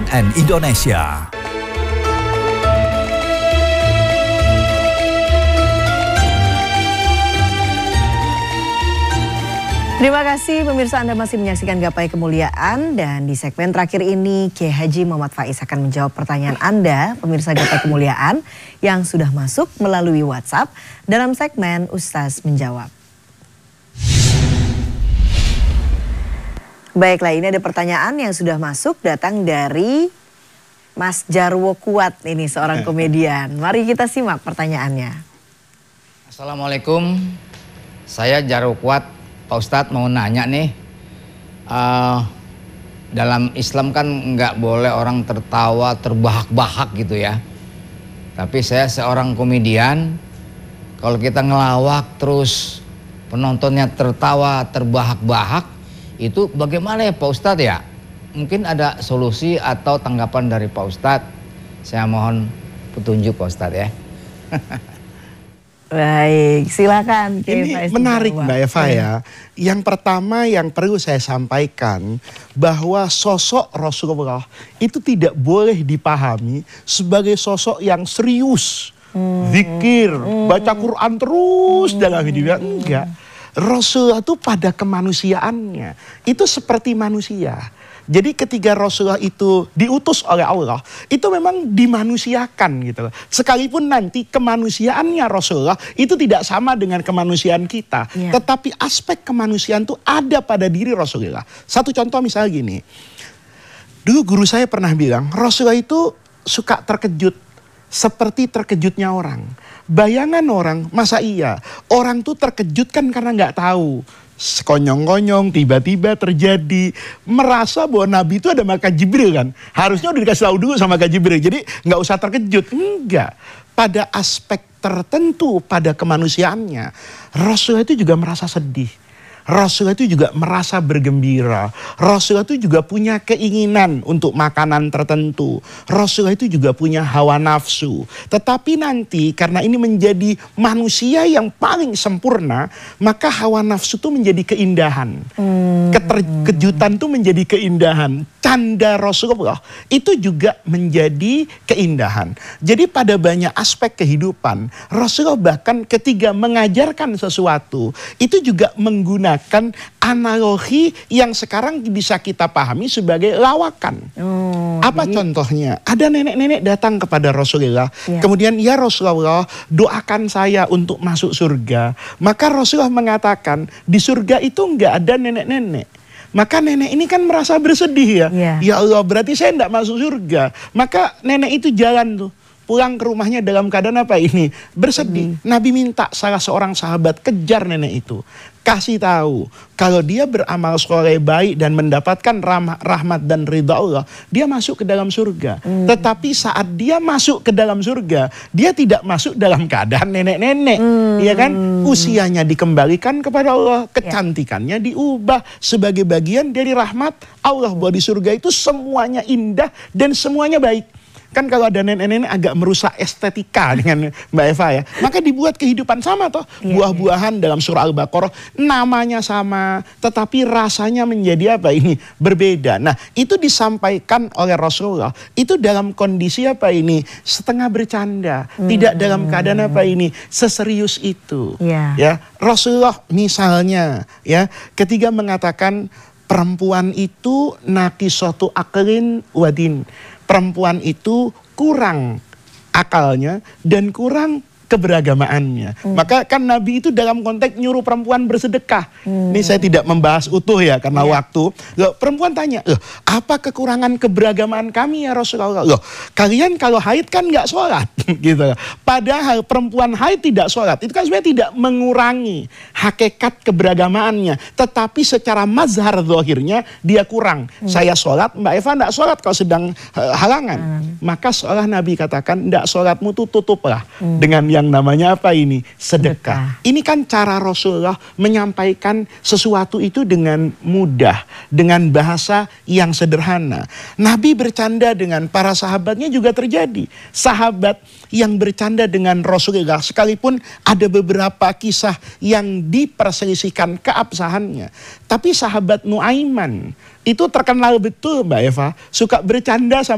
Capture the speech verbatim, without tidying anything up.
N Indonesia. Terima kasih pemirsa, Anda masih menyaksikan Gapai Kemuliaan, dan di segmen terakhir ini Kiai Haji Muhammad Faiz akan menjawab pertanyaan Anda pemirsa Gapai Kemuliaan yang sudah masuk melalui WhatsApp dalam segmen Ustaz Menjawab. Baiklah, ini ada pertanyaan yang sudah masuk datang dari Mas Jarwo Kuat, ini seorang komedian. Mari kita simak pertanyaannya. Assalamualaikum, saya Jarwo Kuat. Pak Ustadz mau nanya nih, uh, dalam Islam kan nggak boleh orang tertawa terbahak-bahak gitu ya. Tapi saya seorang komedian, kalau kita ngelawak terus penontonnya tertawa terbahak-bahak, itu bagaimana ya Pak Ustadz ya? Mungkin ada solusi atau tanggapan dari Pak Ustadz. Saya mohon petunjuk Pak Ustadz ya. Baik, silakan. Ini menarik Mbak Eva ya. Yang pertama yang perlu saya sampaikan bahwa sosok Rasulullah itu tidak boleh dipahami sebagai sosok yang serius, hmm. zikir, hmm. baca Quran terus hmm. dalam hidupnya. Enggak. Rasulullah itu pada kemanusiaannya itu seperti manusia. Jadi ketika Rasulullah itu diutus oleh Allah, itu memang dimanusiakan gitu loh. Sekalipun nanti kemanusiaannya Rasulullah itu tidak sama dengan kemanusiaan kita. Yeah. Tetapi aspek kemanusiaan itu ada pada diri Rasulullah. Satu contoh misalnya gini. Dulu guru saya pernah bilang, Rasulullah itu suka terkejut. Seperti terkejutnya orang. Bayangan orang, masa iya? Orang tuh terkejut kan karena nggak tahu. Sekonyong-konyong, tiba-tiba terjadi. Merasa bahwa Nabi itu ada malaikat Jibril kan. Harusnya udah dikasih tahu dulu sama malaikat Jibril. Jadi nggak usah terkejut. Enggak. Pada aspek tertentu pada kemanusiaannya, Rasulullah itu juga merasa sedih. Rasulullah itu juga merasa bergembira. Rasulullah itu juga punya keinginan untuk makanan tertentu. Rasulullah itu juga punya hawa nafsu. Tetapi nanti karena ini menjadi manusia yang paling sempurna, maka hawa nafsu itu menjadi keindahan. Hmm. Keterkejutan itu menjadi keindahan. Canda Rasulullah itu juga menjadi keindahan. Jadi pada banyak aspek kehidupan, Rasulullah bahkan ketika mengajarkan sesuatu, itu juga menggunakan analogi yang sekarang bisa kita pahami sebagai lawakan. Oh, Apa jadi... contohnya? Ada nenek-nenek datang kepada Rasulullah. Ya. Kemudian, ya Rasulullah, doakan saya untuk masuk surga. Maka Rasulullah mengatakan, di surga itu enggak ada nenek-nenek. Maka nenek ini kan merasa bersedih ya. Ya, ya Allah, berarti saya enggak masuk surga. Maka nenek itu jalan tuh. Pulang ke rumahnya dalam keadaan apa ini? Bersedih. Hmm. Nabi minta salah seorang sahabat kejar nenek itu. Kasih tahu, kalau dia beramal soleh baik dan mendapatkan rahmat dan ridha Allah, dia masuk ke dalam surga. Hmm. Tetapi saat dia masuk ke dalam surga, dia tidak masuk dalam keadaan nenek-nenek. Hmm. Ya kan? Usianya dikembalikan kepada Allah, kecantikannya diubah sebagai bagian dari rahmat Allah. Bahwa di surga itu semuanya indah dan semuanya baik. Kan kalau ada nenek-nenek agak merusak estetika dengan Mbak Eva ya. Maka dibuat kehidupan sama toh. Iya, buah-buahan iya. dalam surah Al-Baqarah namanya sama. Tetapi rasanya menjadi apa ini? Berbeda. Nah itu disampaikan oleh Rasulullah. Itu dalam kondisi apa ini? Setengah bercanda. Hmm. Tidak dalam keadaan apa ini? Seserius itu. Iya. Ya, Rasulullah misalnya ya ketika mengatakan perempuan itu nakisatu aklin wadin. Perempuan itu kurang akalnya dan kurang keberagamaannya. Hmm. Maka kan Nabi itu dalam konteks nyuruh perempuan bersedekah. Hmm. Ini saya tidak membahas utuh ya karena ya. waktu. Loh, perempuan tanya, loh, apa kekurangan keberagamaan kami ya Rasulullah? Loh, kalian kalau haid kan nggak sholat, gitu. Padahal perempuan haid tidak sholat, itu kan sebenarnya tidak mengurangi hakikat keberagamaannya, tetapi secara mazhar zahirnya dia kurang. Hmm. Saya sholat, Mbak Eva nggak sholat kalau sedang uh, halangan. Hmm. Maka seolah Nabi katakan, nggak sholatmu tuh tutuplah hmm. dengan yang yang namanya apa ini? Sedekah. Sedekah. Ini kan cara Rasulullah menyampaikan sesuatu itu dengan mudah, dengan bahasa yang sederhana. Nabi bercanda dengan para sahabatnya juga terjadi. Sahabat yang bercanda dengan Rasulullah, sekalipun ada beberapa kisah yang diperselisihkan keabsahannya. Tapi sahabat Nuaiman itu terkenal betul Mbak Eva, suka bercanda sama